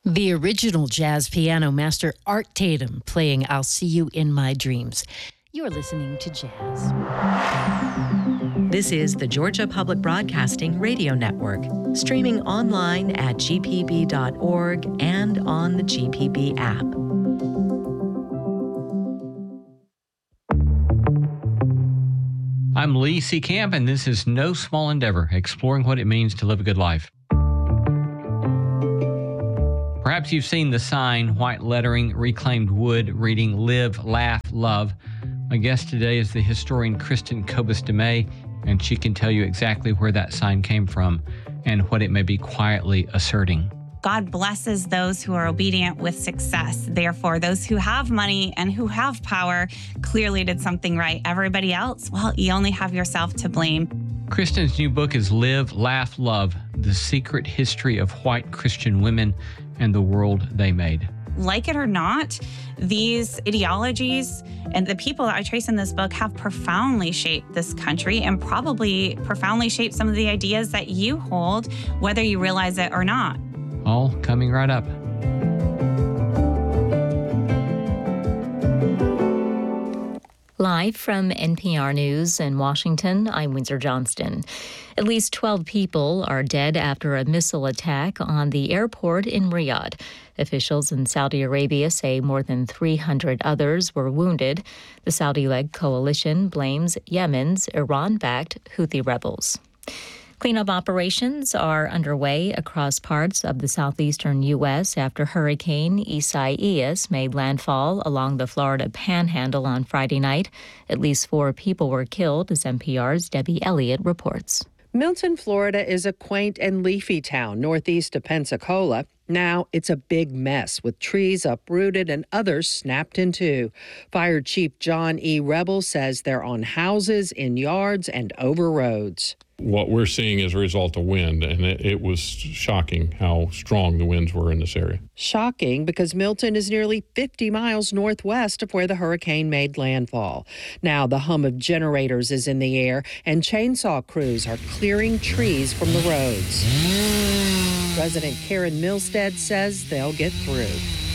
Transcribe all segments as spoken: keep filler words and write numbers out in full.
The original jazz piano master Art Tatum playing I'll See You in My Dreams. You're listening to Jazz. This is the Georgia Public Broadcasting Radio Network, streaming online at g p b dot org and on the G P B app. I'm Lee C. Camp, and this is No Small Endeavor, exploring what it means to live a good life. Perhaps you've seen the sign, white lettering, reclaimed wood, reading Live, Laugh, Love. My guest today is the historian Kristen Kobus DeMay, and she can tell you exactly where that sign came from and what it may be quietly asserting. God blesses those who are obedient with success. Therefore, those who have money and who have power clearly did something right. Everybody else, well, you only have yourself to blame. Kristen's new book is Live, Laugh, Love, The Secret History of White Christian Women and the World They Made. Like it or not, these ideologies and the people that I trace in this book have profoundly shaped this country and probably profoundly shaped some of the ideas that you hold, whether you realize it or not. All coming right up. Live from N P R News in Washington, I'm Windsor Johnston. At least twelve people are dead after a missile attack on the airport in Riyadh. Officials in Saudi Arabia say more than three hundred others were wounded. The Saudi-led coalition blames Yemen's Iran-backed Houthi rebels. Cleanup operations are underway across parts of the southeastern U S after Hurricane Isaias made landfall along the Florida Panhandle on Friday night. At least four people were killed, as N P R's Debbie Elliott reports. Milton, Florida is a quaint and leafy town northeast of Pensacola. Now it's a big mess with trees uprooted and others snapped in two. Fire Chief John E. Rebel says they're on houses, in yards, and over roads. What we're seeing is a result of wind, and it, it was shocking how strong the winds were in this area. Shocking because Milton is nearly fifty miles northwest of where the hurricane made landfall. Now the hum of generators is in the air, and chainsaw crews are clearing trees from the roads. President Karen Milstead says they'll get through.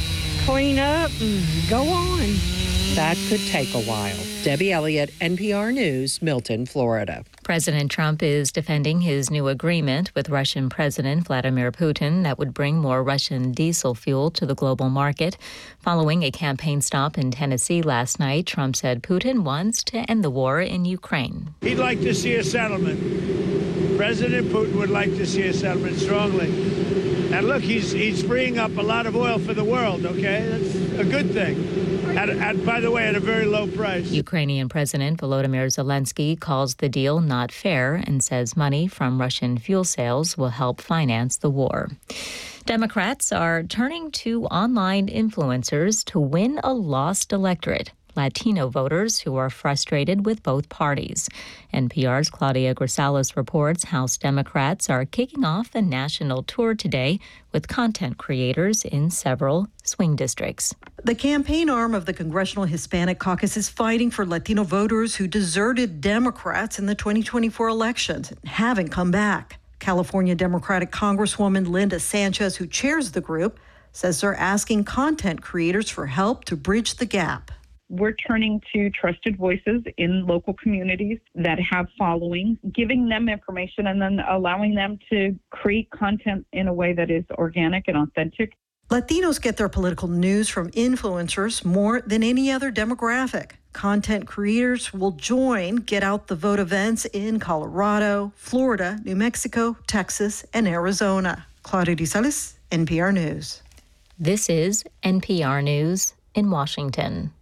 Clean up and go on. That could take a while. Debbie Elliott, N P R News, Milton, Florida. President Trump is defending his new agreement with Russian President Vladimir Putin that would bring more Russian diesel fuel to the global market. Following a campaign stop in Tennessee last night, Trump said Putin wants to end the war in Ukraine. He'd like to see a settlement. President Putin would like to see a settlement strongly. And look, he's he's freeing up a lot of oil for the world, okay? That's a good thing. At, at, by the way, at a very low price. Ukrainian President Volodymyr Zelensky calls the deal not fair and says money from Russian fuel sales will help finance the war. Democrats are turning to online influencers to win a lost electorate. Latino voters who are frustrated with both parties. N P R's Claudia Grisales reports House Democrats are kicking off a national tour today with content creators in several swing districts. The campaign arm of the Congressional Hispanic Caucus is fighting for Latino voters who deserted Democrats in the twenty twenty-four elections and haven't come back. California Democratic Congresswoman Linda Sanchez, who chairs the group, says they're asking content creators for help to bridge the gap. We're turning to trusted voices in local communities that have followings, giving them information and then allowing them to create content in a way that is organic and authentic. Latinos get their political news from influencers more than any other demographic. Content creators will join Get Out the Vote events in Colorado, Florida, New Mexico, Texas, and Arizona. Claudia Grisales, N P R News. This is N P R News in Washington.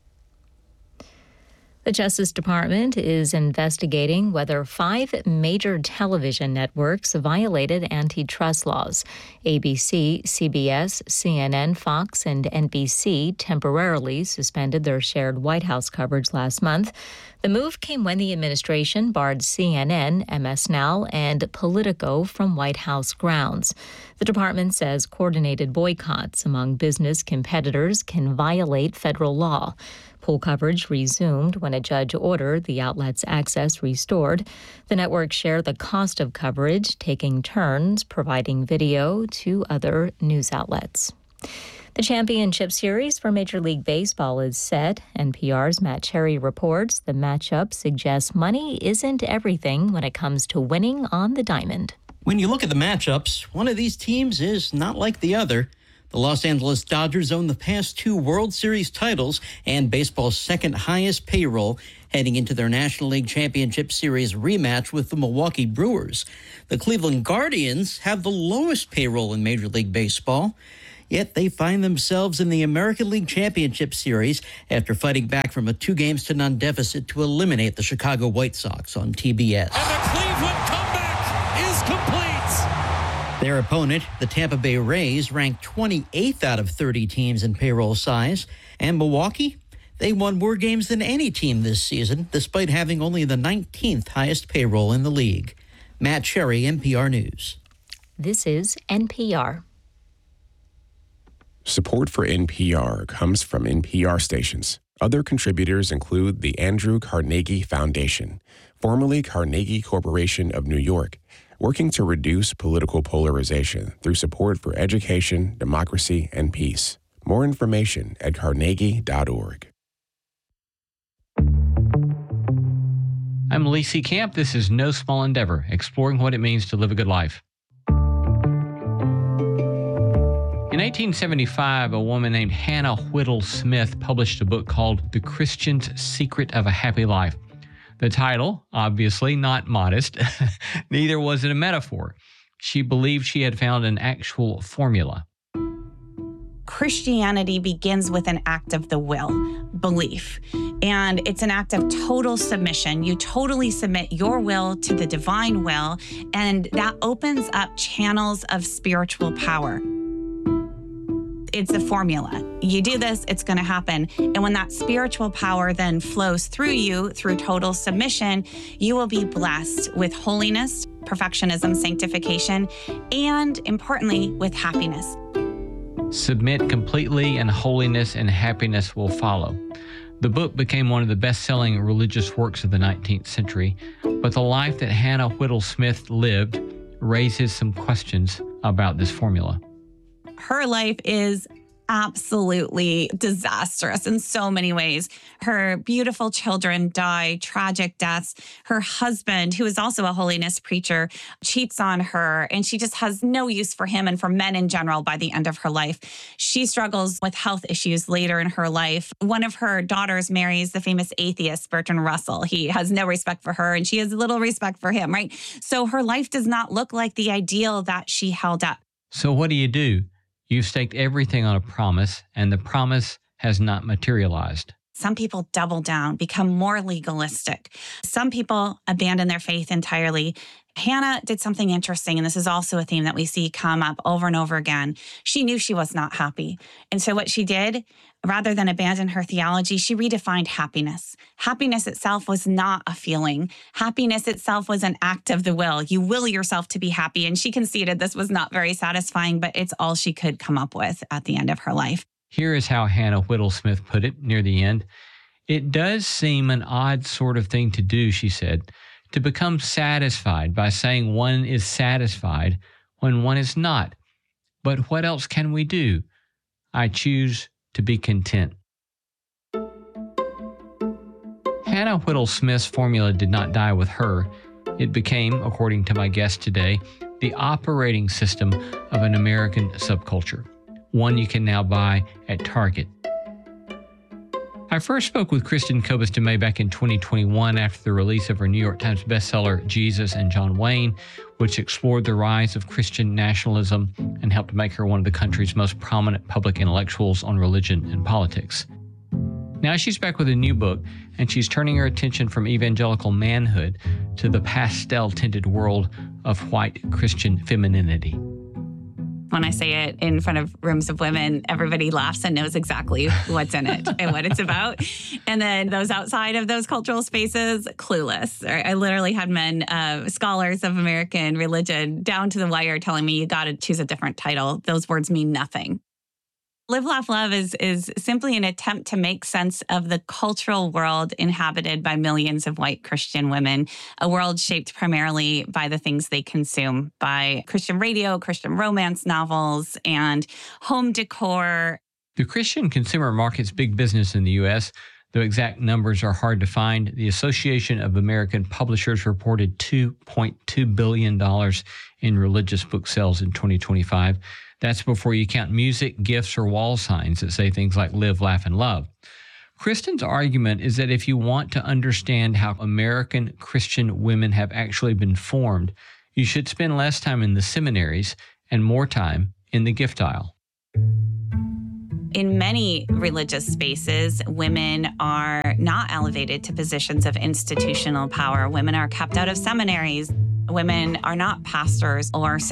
The Justice Department is investigating whether five major television networks violated antitrust laws. A B C, C B S, C N N, Fox, and N B C temporarily suspended their shared White House coverage last month. The move came when the administration barred C N N, M S Now, and Politico from White House grounds. The department says coordinated boycotts among business competitors can violate federal law. Poll coverage resumed when a judge ordered the outlet's access restored. The networks share the cost of coverage, taking turns providing video to other news outlets. The championship series for Major League Baseball is set. N P R's Matt Cherry reports the matchup suggests money isn't everything when it comes to winning on the diamond. When you look at the matchups, one of these teams is not like the other. The Los Angeles Dodgers own the past two World Series titles and baseball's second highest payroll, heading into their National League Championship Series rematch with the Milwaukee Brewers. The Cleveland Guardians have the lowest payroll in Major League Baseball. Yet they find themselves in the American League Championship Series after fighting back from a two games to none deficit to eliminate the Chicago White Sox on T B S. And the Cleveland comeback is complete. Their opponent, the Tampa Bay Rays, ranked twenty-eighth out of thirty teams in payroll size. And Milwaukee, they won more games than any team this season, despite having only the nineteenth highest payroll in the league. Matt Cherry, N P R News. This is N P R. Support for N P R comes from N P R stations. Other contributors include the Andrew Carnegie Foundation, formerly Carnegie Corporation of New York, working to reduce political polarization through support for education, democracy, and peace. More information at carnegie dot org. I'm Lee C. Camp. This is No Small Endeavor, exploring what it means to live a good life. In eighteen seventy-five, a woman named Hannah Whittle Smith published a book called The Christian's Secret of a Happy Life. The title, obviously not modest, neither was it a metaphor. She believed she had found an actual formula. Christianity begins with an act of the will, belief. And it's an act of total submission. You totally submit your will to the divine will, and that opens up channels of spiritual power. It's a formula. You do this, it's going to happen. And when that spiritual power then flows through you through total submission, you will be blessed with holiness, perfectionism, sanctification, and importantly, with happiness. Submit completely, and holiness and happiness will follow. The book became one of the best-selling religious works of the nineteenth century, but the life that Hannah Whittle Smith lived raises some questions about this formula. Her life is absolutely disastrous in so many ways. Her beautiful children die tragic deaths. Her husband, who is also a holiness preacher, cheats on her, and she just has no use for him and for men in general by the end of her life. She struggles with health issues later in her life. One of her daughters marries the famous atheist Bertrand Russell. He has no respect for her, and she has little respect for him, right? So her life does not look like the ideal that she held up. So what do you do? You've staked everything on a promise, and the promise has not materialized. Some people double down, become more legalistic. Some people abandon their faith entirely. Hannah did something interesting, and this is also a theme that we see come up over and over again. She knew she was not happy. And so what she did, rather than abandon her theology, she redefined happiness. Happiness itself was not a feeling. Happiness itself was an act of the will. You will yourself to be happy. And she conceded this was not very satisfying, but it's all she could come up with at the end of her life. Here is how Hannah Whittle Smith put it near the end. It does seem an odd sort of thing to do, she said, to become satisfied by saying one is satisfied when one is not. But what else can we do? I choose to be content. Hannah Whittle Smith's formula did not die with her. It became, according to my guest today, the operating system of an American subculture, one you can now buy at Target. I first spoke with Kristin Kobes de May back in twenty twenty-one after the release of her New York Times bestseller, Jesus and John Wayne, which explored the rise of Christian nationalism and helped make her one of the country's most prominent public intellectuals on religion and politics. Now she's back with a new book, and she's turning her attention from evangelical manhood to the pastel-tinted world of white Christian femininity. When I say it in front of rooms of women, everybody laughs and knows exactly what's in it and what it's about. And then those outside of those cultural spaces, clueless. I literally had men, uh, scholars of American religion, down to the wire telling me, you got to choose a different title. Those words mean nothing. Live, Laugh, Love is, is simply an attempt to make sense of the cultural world inhabited by millions of white Christian women, a world shaped primarily by the things they consume, by Christian radio, Christian romance novels, and home decor. The Christian consumer market's big business in the U S, though exact numbers are hard to find. The Association of American Publishers reported two point two billion dollars in religious book sales in twenty twenty-five. That's before you count music, gifts, or wall signs that say things like live, laugh, and love. Kristen's argument is that if you want to understand how American Christian women have actually been formed, you should spend less time in the seminaries and more time in the gift aisle. In many religious spaces, women are not elevated to positions of institutional power. Women are kept out of seminaries. Women are not pastors or